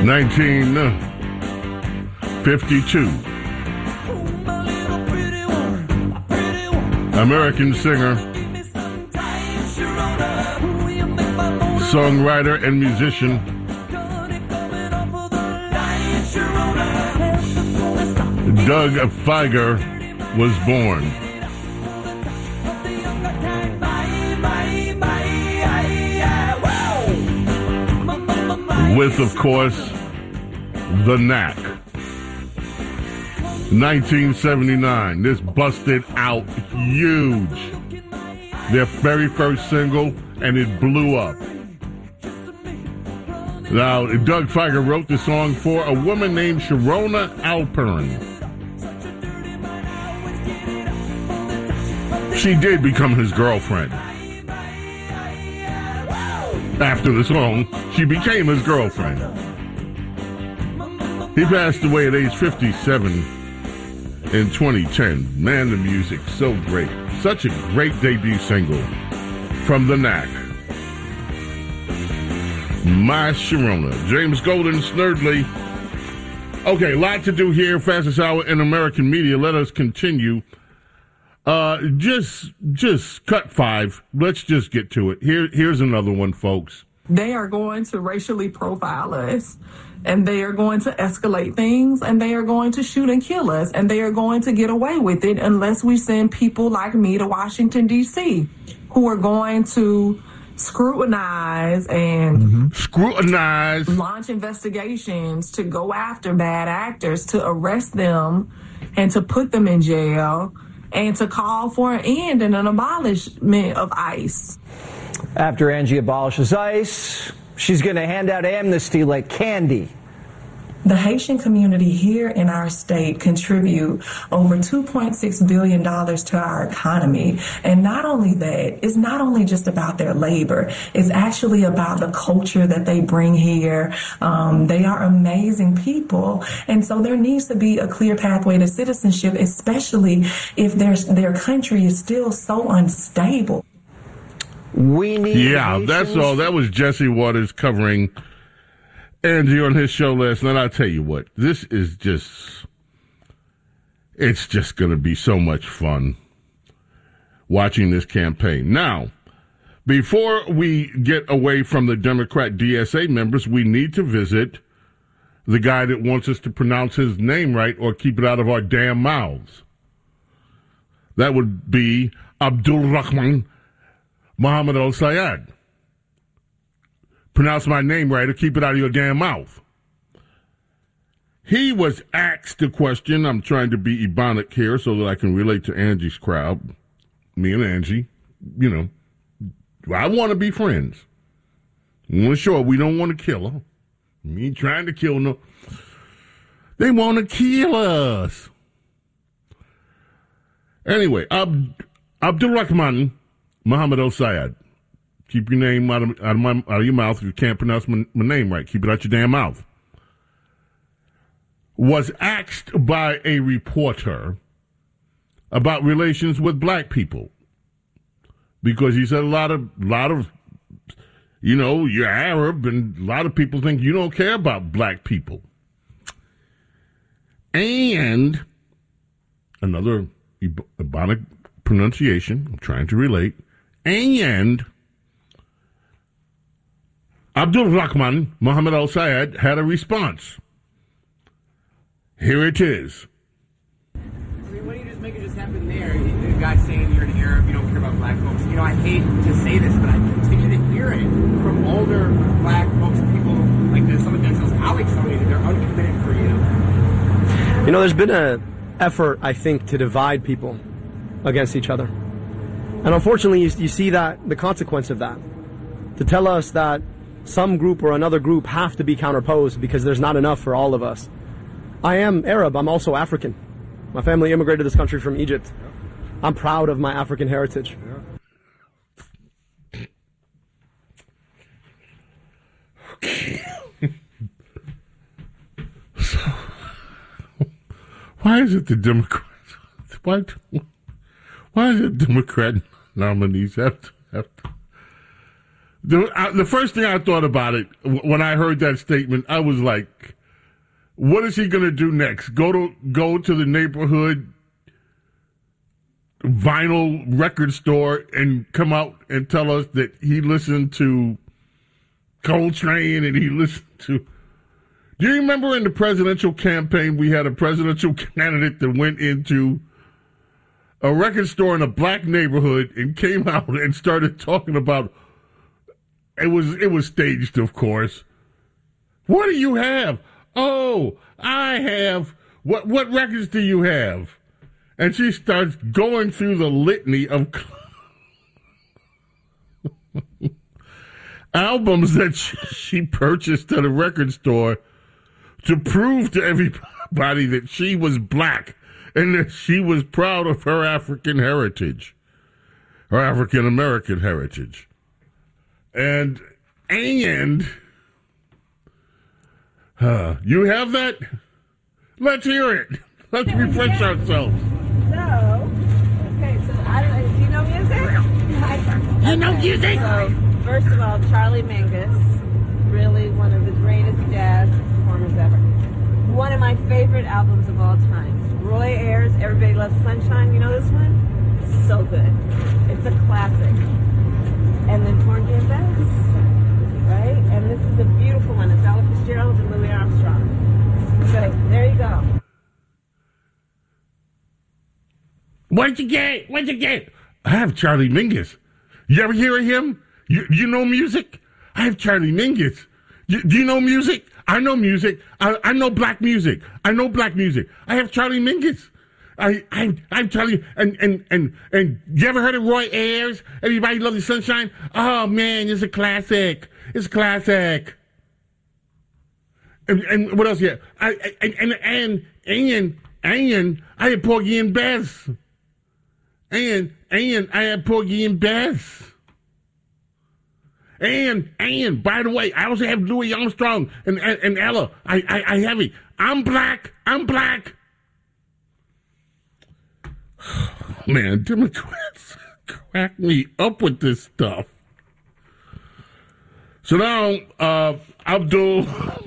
1952. American singer, songwriter, and musician Doug Fieger was born. With, of course, The Knack. 1979. This busted out huge. Their very first single, and it blew up. Now, Doug Fieger wrote the song for a woman named Sharona Alperin. She did become his girlfriend. After the song, she became his girlfriend. He passed away at age 57 in 2010. Man, the music, so great. Such a great debut single from The Knack. My Sharona. James Golden, Snerdley. Okay, a lot to do here. Fastest hour in American media. Let us continue. Just cut 5. Let's just get to it. Here's another one, folks. They are going to racially profile us, and they are going to escalate things, and they are going to shoot and kill us, and they are going to get away with it unless we send people like me to Washington, D.C., who are going to scrutinize and launch investigations to go after bad actors, to arrest them and to put them in jail, and to call for an end and an abolishment of ICE. After Angie abolishes ICE, she's going to hand out amnesty like candy. The Haitian community here in our state contribute over $2.6 billion to our economy. And not only that, it's not only just about their labor. It's actually about the culture that they bring here. They are amazing people. And so there needs to be a clear pathway to citizenship, especially if their country is still so unstable. We need that's all. That was Jesse Waters covering Angie on his show last night. I'll tell you what, this is it's just going to be so much fun watching this campaign. Now, before we get away from the Democrat DSA members, we need to visit the guy that wants us to pronounce his name right or keep it out of our damn mouths. That would be Abdul Rahman Mohammed al-Sayed. Pronounce my name right or keep it out of your damn mouth. He was asked a question. I'm trying to be Ebonic here so that I can relate to Angie's crowd. Me and Angie, I want to be friends. We want to show her we don't want to kill her. We ain't trying to kill no. They want to kill us. Anyway, Abdul Rahman Mohammed al-Sayed. Keep your name out of your mouth if you can't pronounce my name right. Keep it out your damn mouth. Was asked by a reporter about relations with black people. Because he said a lot of you're Arab and a lot of people think you don't care about black people. And another Ebonic pronunciation, I'm trying to relate, and Abdul Rahman Mohammed al-Sayed had a response. Here it is. I mean, why don't you just make it just happen there? The guy saying you're an Arab, you don't care about black folks. I hate to say this, but I continue to hear it from older black folks, people like some of Denzel's colleagues telling me that they're uncommitted for you. There's been an effort, I think, to divide people against each other. And unfortunately, you see that the consequence of that. To tell us that some group or another group have to be counterposed because there's not enough for all of us. I am Arab. I'm also African. My family immigrated to this country from Egypt. I'm proud of my African heritage. Okay. So, why is it the Democrats? Why is it Democrat nominees have to The first thing I thought about it when I heard that statement, I was like, what is he going to do next? Go to the neighborhood vinyl record store and come out and tell us that he listened to Coltrane and he listened to... Do you remember in the presidential campaign we had a presidential candidate that went into a record store in a black neighborhood and came out and started talking about... It was staged, of course. What do you have? Oh, I have... What records do you have? And she starts going through the litany of albums that she purchased at a record store to prove to everybody that she was black and that she was proud of her African heritage, her African American heritage. And you have that? Let's hear it. Let's refresh ourselves. Do you know music? You know music? So, first of all, Charlie Mingus, really one of the greatest jazz performers ever. One of my favorite albums of all time. Roy Ayers, Everybody Loves Sunshine. You know this one? So good. It's a classic. And then Porgy and Bess, right? And this is a beautiful one. It's Ella Fitzgerald and Louis Armstrong. So there you go. What'd you get? I have Charlie Mingus. You ever hear of him? You know music? I have Charlie Mingus. Do you know music? I know music. I know black music. I have Charlie Mingus. I'm Charlie, and you ever heard of Roy Ayers? Everybody Loves the Sunshine? Oh man, it's a classic. And what else? Yeah, and I had Porgy and Bess. And I had Porgy and Bess. And by the way, I also have Louis Armstrong and Ella. I have it. I'm black. Man, Democrats crack me up with this stuff. So now, Abdul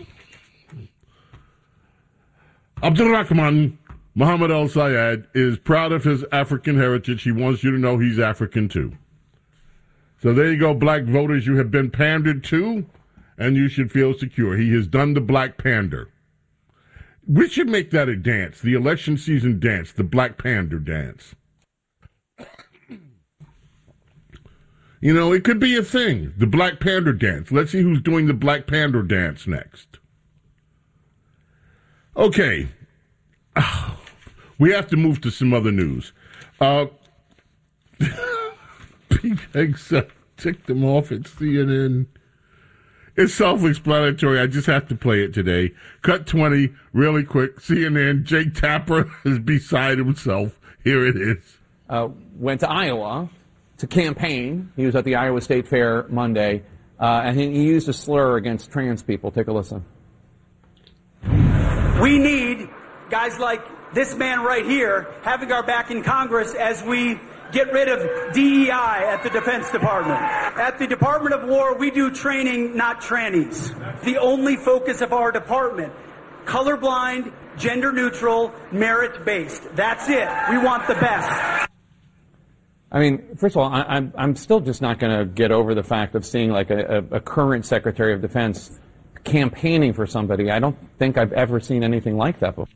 Rahman Muhammad al-Sayed is proud of his African heritage. He wants you to know he's African too. So there you go, black voters. You have been pandered to, and you should feel secure. He has done the black pander. We should make that a dance, the election season dance, the black pander dance. You know, it could be a thing, the black pander dance. Let's see who's doing the black pander dance next. Okay. We have to move to some other news. Pete Hegseth ticked them off at CNN. It's self-explanatory. I just have to play it today. Cut 20, really quick. CNN, Jake Tapper is beside himself. Here it is. Went to Iowa to campaign. He was at the Iowa State Fair Monday, and he used a slur against trans people. Take a listen. We need guys like this man right here having our back in Congress as we get rid of DEI at the Defense Department. At the Department of War, we do training, not trannies. The only focus of our department, colorblind, gender neutral, merit-based. That's it. We want the best. I mean, first of all, I'm still just not going to get over the fact of seeing like a current Secretary of Defense campaigning for somebody. I don't think I've ever seen anything like that before.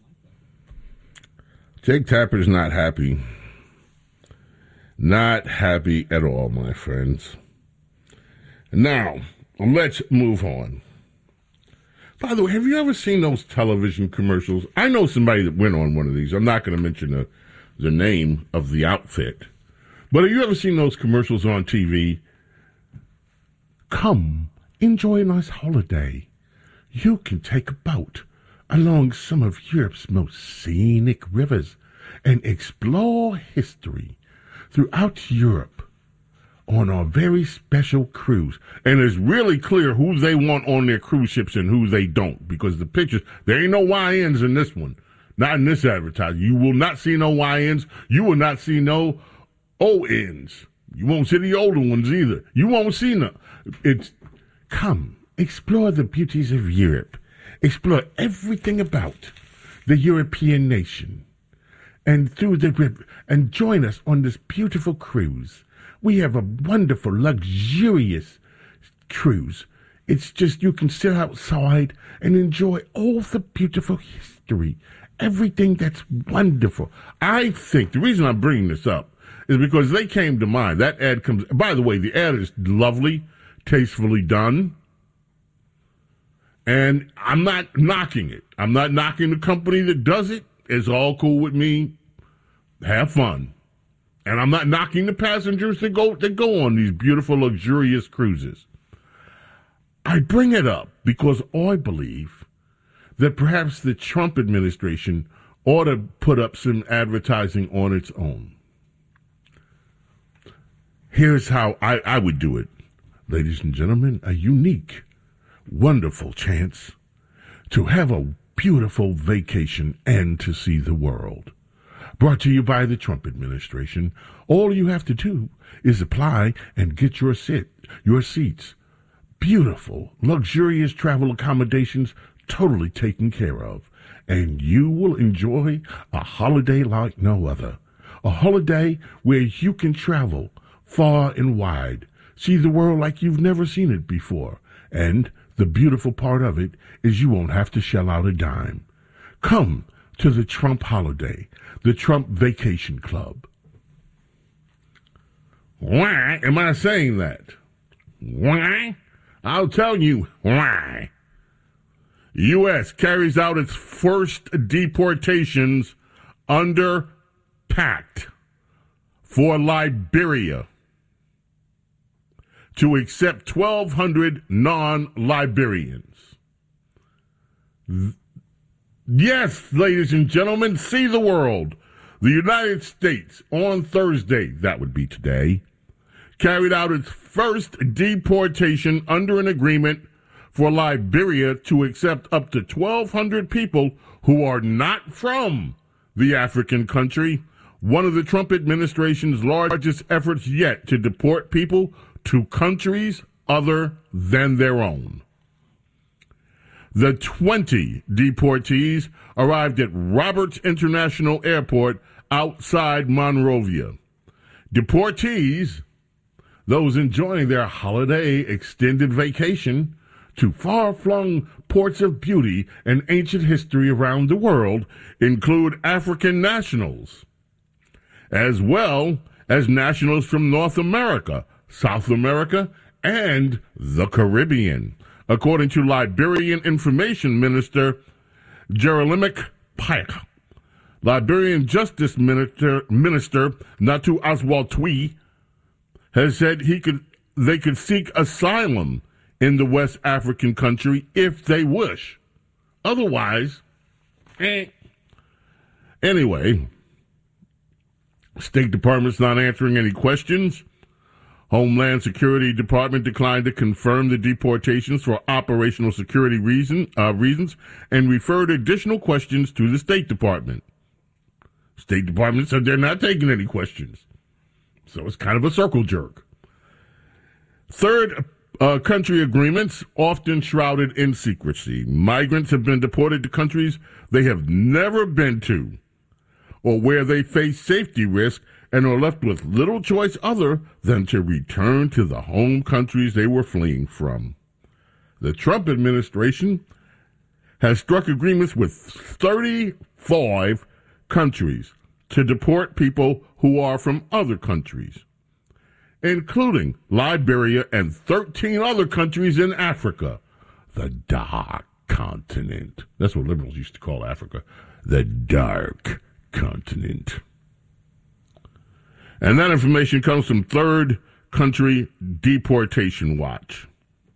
Jake Tapper's not happy. Not happy at all, my friends. Now, let's move on. By the way, have you ever seen those television commercials? I know somebody that went on one of these. I'm not going to mention the name of the outfit. But have you ever seen those commercials on TV? Come, enjoy a nice holiday. You can take a boat along some of Europe's most scenic rivers and explore history throughout Europe on a very special cruise. And it's really clear who they want on their cruise ships and who they don't, because the pictures, there ain't no YNs in this one. Not in this advertising. You will not see no YNs. You will not see no ONs. You won't see the older ones either. You won't see none. It's come, explore the beauties of Europe. Explore everything about the European nation. And through the river, and join us on this beautiful cruise. We have a wonderful, luxurious cruise. It's just you can sit outside and enjoy all the beautiful history, everything that's wonderful. I think the reason I'm bringing this up is because they came to mind. That ad comes. By the way, the ad is lovely, tastefully done, and I'm not knocking it. I'm not knocking the company that does it. It's all cool with me. Have fun. And I'm not knocking the passengers that go on these beautiful, luxurious cruises. I bring it up because I believe that perhaps the Trump administration ought to put up some advertising on its own. Here's how I would do it. Ladies and gentlemen, a unique, wonderful chance to have a beautiful vacation and to see the world. Brought to you by the Trump administration. All you have to do is apply and get your seats. Beautiful, luxurious travel accommodations totally taken care of. And you will enjoy a holiday like no other. A holiday where you can travel far and wide, see the world like you've never seen it before. And the beautiful part of it is you won't have to shell out a dime. Come to the Trump holiday, the Trump Vacation Club. Why am I saying that? Why? I'll tell you why. U.S. carries out its first deportations under pact for Liberia to accept 1,200 non-Liberians. Yes, ladies and gentlemen, see the world. The United States on Thursday, that would be today, carried out its first deportation under an agreement for Liberia to accept up to 1,200 people who are not from the African country, one of the Trump administration's largest efforts yet to deport people to countries other than their own. The 20 deportees arrived at Roberts International Airport outside Monrovia. Deportees, those enjoying their holiday extended vacation to far-flung ports of beauty and ancient history around the world, include African nationals, as well as nationals from North America, South America, and the Caribbean, according to Liberian Information Minister Jeremiah Pike. Liberian Justice Minister Natu Aswal-Twi has said they could seek asylum in the West African country if they wish. Otherwise, Anyway, State Department's not answering any questions. Homeland Security Department declined to confirm the deportations for operational security reasons and referred additional questions to the State Department. State Department said they're not taking any questions. So it's kind of a circle jerk. Third country agreements, often shrouded in secrecy. Migrants have been deported to countries they have never been to or where they face safety risk and are left with little choice other than to return to the home countries they were fleeing from. The Trump administration has struck agreements with 35 countries to deport people who are from other countries, including Liberia and 13 other countries in Africa, the dark continent. That's what liberals used to call Africa, the dark continent. And that information comes from Third Country Deportation Watch,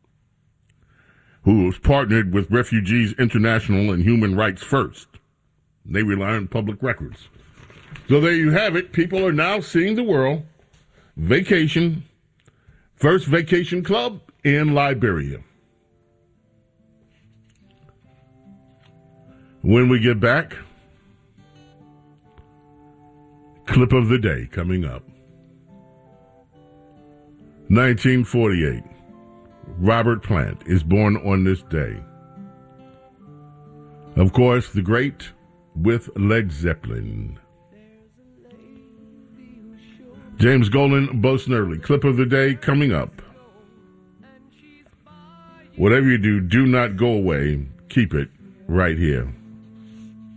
who has partnered with Refugees International and Human Rights First. They rely on public records. So there you have it. People are now seeing the world. Vacation. First vacation club in Liberia. When we get back, clip of the day coming up. 1948. Robert Plant is born on this day. Of course, the great with Led Zeppelin. James Golden, Bo Snerdley. Clip of the day coming up. Whatever you do, do not go away. Keep it right here.